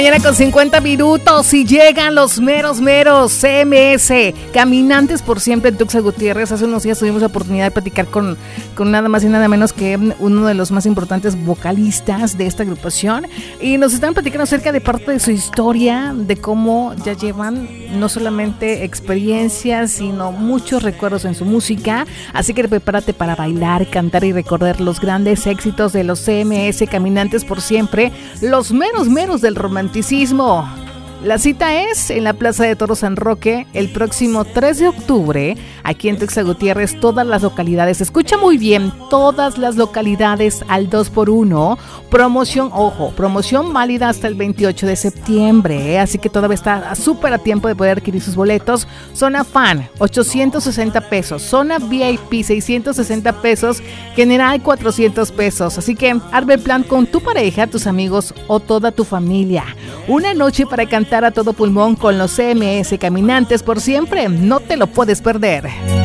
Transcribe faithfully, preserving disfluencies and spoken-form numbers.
Mañana con cincuenta minutos y llegan los meros meros C M S, Caminantes por Siempre en Tuxtla Gutiérrez. Hace unos días tuvimos la oportunidad de platicar con, con nada más y nada menos que uno de los más importantes vocalistas de esta agrupación y nos están platicando acerca de parte de su historia, de cómo ya llevan no solamente experiencias, sino muchos recuerdos en su música. Así que prepárate para bailar, cantar y recordar los grandes éxitos de los C M S, Caminantes por Siempre, los meros meros del romanticismo. La cita es en la Plaza de Toros San Roque el próximo tres de octubre, aquí en Tuxtla Gutiérrez. Todas las localidades, escucha muy bien, todas las localidades al dos por uno. Promoción, ojo, promoción válida hasta el veintiocho de septiembre, ¿eh? Así que todavía está súper a tiempo de poder adquirir sus boletos. Zona Fan, ochocientos sesenta pesos. Zona V I P, seiscientos sesenta pesos. General, cuatrocientos pesos. Así que arma el plan con tu pareja, tus amigos o toda tu familia. Una noche para cantar a todo pulmón con los C M S, Caminantes por Siempre. No te lo puedes perder.